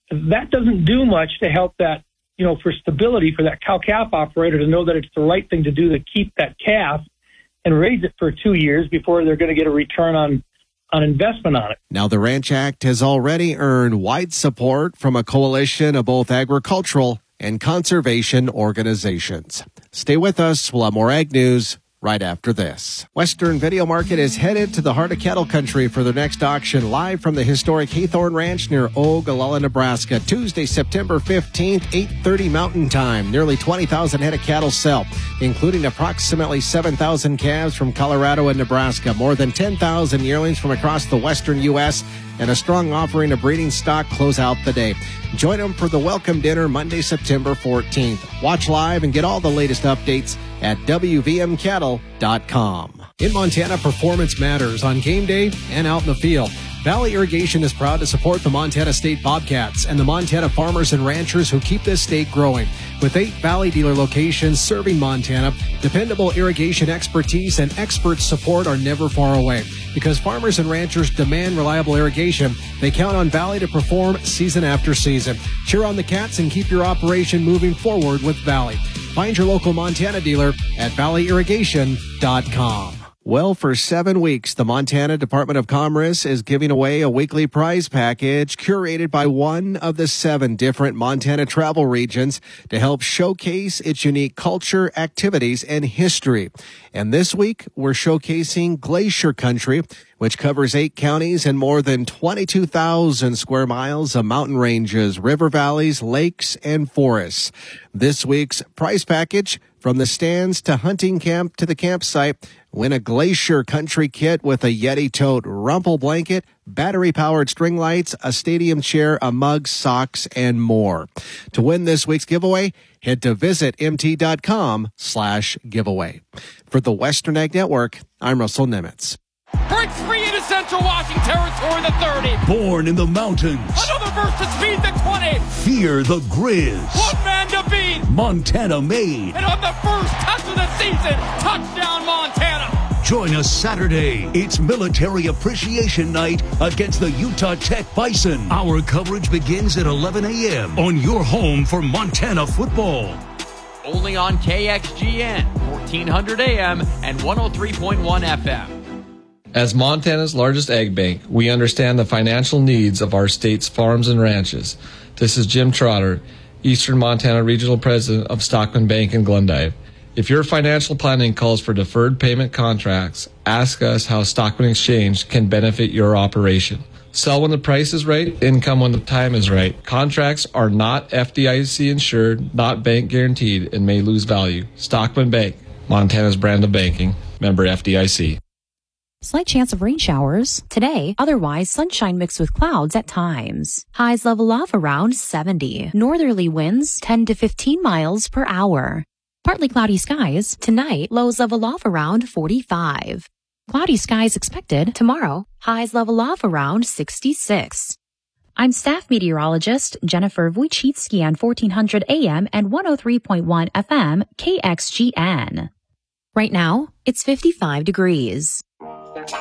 that doesn't do much to help that, for stability for that cow-calf operator to know that it's the right thing to do to keep that calf and raise it for 2 years before they're going to get a return on investment on it. Now, the Ranch Act has already earned wide support from a coalition of both agricultural and conservation organizations. Stay with us. We'll have more ag news right after this. Western Video Market is headed to the heart of cattle country for their next auction, live from the historic Haythorne Ranch near Ogallala, Nebraska. Tuesday, September 15th, 8:30 Mountain Time. Nearly 20,000 head of cattle sell, including approximately 7,000 calves from Colorado and Nebraska, more than 10,000 yearlings from across the western U.S., and a strong offering of breeding stock close out the day. Join them for the welcome dinner Monday, September 14th. Watch live and get all the latest updates at WVMCattle.com. In Montana, performance matters on game day and out in the field. Valley Irrigation is proud to support the Montana State Bobcats and the Montana farmers and ranchers who keep this state growing. With 8 Valley dealer locations serving Montana, dependable irrigation expertise and expert support are never far away. Because farmers and ranchers demand reliable irrigation, they count on Valley to perform season after season. Cheer on the Cats and keep your operation moving forward with Valley. Find your local Montana dealer at valleyirrigation.com. Well, for 7 weeks, the Montana Department of Commerce is giving away a weekly prize package curated by one of the 7 different Montana travel regions to help showcase its unique culture, activities, and history. And this week, we're showcasing Glacier Country, which covers 8 counties and more than 22,000 square miles of mountain ranges, river valleys, lakes, and forests. This week's prize package, from the stands to hunting camp to the campsite, win a Glacier Country kit with a Yeti tote, Rumpel blanket, battery-powered string lights, a stadium chair, a mug, socks, and more. To win this week's giveaway, head to visitmt.com/giveaway. For the Western Ag Network, I'm Russell Nimitz. Breaks free into Central Washington territory, the 30. Born in the mountains. Another burst of speed, the 20. Fear the Grizz. One man to beat. Montana made. And on the first touch of the season, touchdown Montana. Join us Saturday. It's Military Appreciation Night against the Utah Tech Bison. Our coverage begins at 11 a.m. on your home for Montana football. Only on KXGN, 1400 AM and 103.1 FM. As Montana's largest ag bank, we understand the financial needs of our state's farms and ranches. This is Jim Trotter, Eastern Montana Regional President of Stockman Bank in Glendive. If your financial planning calls for deferred payment contracts, ask us how Stockman Exchange can benefit your operation. Sell when the price is right, income when the time is right. Contracts are not FDIC insured, not bank guaranteed, and may lose value. Stockman Bank, Montana's brand of banking. Member FDIC. Slight chance of rain showers today, otherwise sunshine mixed with clouds at times. Highs level off around 70. Northerly winds 10 to 15 miles per hour. Partly cloudy skies tonight, lows level off around 45. Cloudy skies expected tomorrow, highs level off around 66. I'm staff meteorologist Jennifer Wojcicki on 1400 AM and 103.1 FM KXGN. Right now, it's 55 degrees.